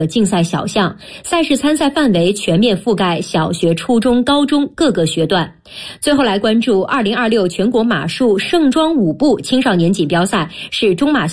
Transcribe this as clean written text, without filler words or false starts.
竞赛小项，赛事参赛范围全面覆盖小学、初中、高中各个学段。最后来关注2026全国马术盛装舞步青少年锦标赛，是中马